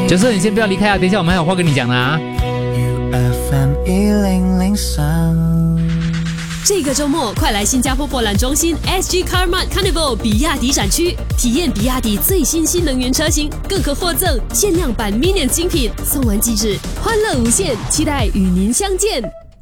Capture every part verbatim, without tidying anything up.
角色，你先不要离开啊，等一下我们还有话跟你讲呢啊。 这个周末，快来新加坡博览中心 S G Car Mart Carnival 比亚迪展区，体验比亚迪最新新能源车型，更可获赠限量版 Minion 精品，送完即止，欢乐无限，期待与您相见。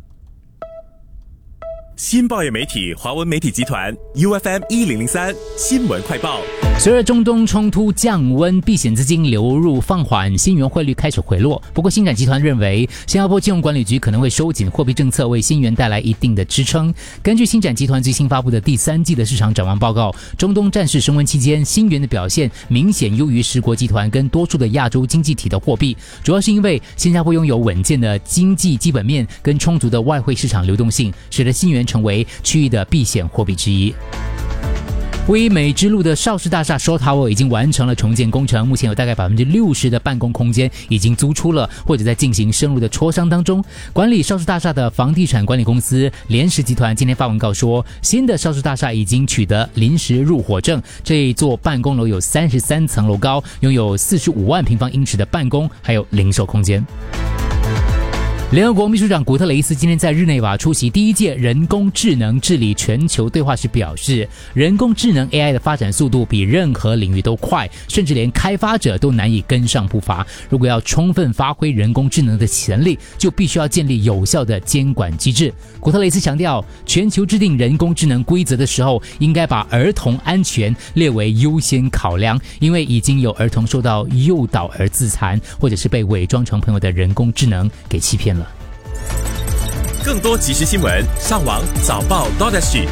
新报业媒体华文媒体集团 U F M 一零零三新闻快报。 随着中东冲突降温，避险资金流入放缓，新元汇率开始回落。不过，星展集团认为，新加坡金融管理局可能会收紧货币政策，为新元带来一定的支撑。根据星展集团最新发布的第三季的市场展望报告，中东战事升温期间，新元的表现明显优于十国集团跟多数的亚洲经济体的货币，主要是因为新加坡拥有稳健的经济基本面跟充足的外汇市场流动性，使得新元成为区域的避险货币之一。位于美之路的邵氏大厦 Shaw Tower 已经完成了重建工程，目前有大概 百分之六十 的办公空间已经租出了，或者在进行深入的磋商当中。管理邵氏大厦的房地产管理公司联实集团今天发文告说，新的邵氏大厦已经取得临时入伙证，这一座办公楼有三十三层楼高，拥有四十五万平方英尺的办公还有零售空间。联合国秘书长古特雷斯今天在日内瓦出席第一届人工智能治理全球对话时表示，人工智能 A I 的发展速度比任何领域都快，甚至连开发者都难以跟上步伐。如果要充分发挥人工智能的潜力，就必须要建立有效的监管机制。古特雷斯强调，全球制定人工智能规则的时候，应该把儿童安全列为优先考量，因为已经有儿童受到诱导而自残，或者是被伪装成朋友的人工智能给欺骗了。 更多即时新闻，上网早报 .sg。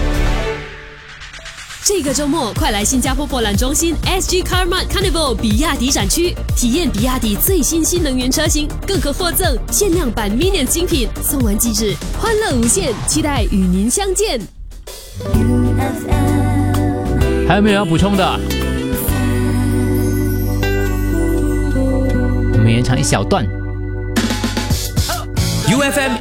这个周末，快来新加坡博览中心 S G Car Mart Carnival 比亚迪展区，体验比亚迪最新新能源车型，更可获赠限量版 Minion 精品，送完即止，欢乐无限，期待与您相见。 还有没有要补充的？我们延长一小段。 U F M